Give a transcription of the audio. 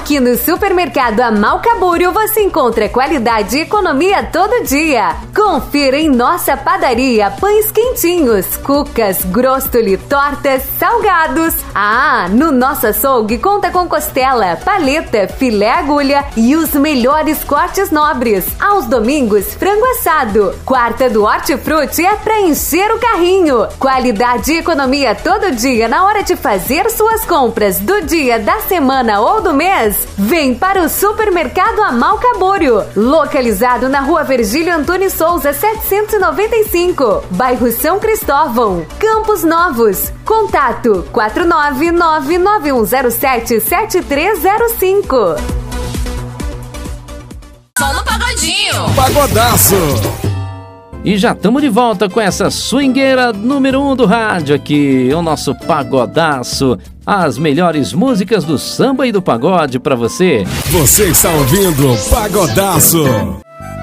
Aqui no Supermercado Amalcabúrio você encontra qualidade e economia todo dia. Confira em nossa padaria pães quentinhos, cucas, grostoli, tortas, salgados. No nosso açougue conta com costela, paleta, filé agulha e os melhores cortes nobres. Aos domingos, frango assado. Quarta do Hortifruti é pra encher o carrinho. Qualidade e economia todo dia na hora de fazer suas compras do dia, da semana ou do mês. Vem para o Supermercado Amalcabúrio, localizado na Rua Virgílio Antônio Souza, 795, bairro São Cristóvão, Campos Novos. Contato 499-9107-7305. Só no Pagodinho. Pagodaço. E já estamos de volta com essa swingueira número 1 do rádio aqui, o nosso Pagodaço. As melhores músicas do samba e do pagode pra você. Você está ouvindo Pagodaço.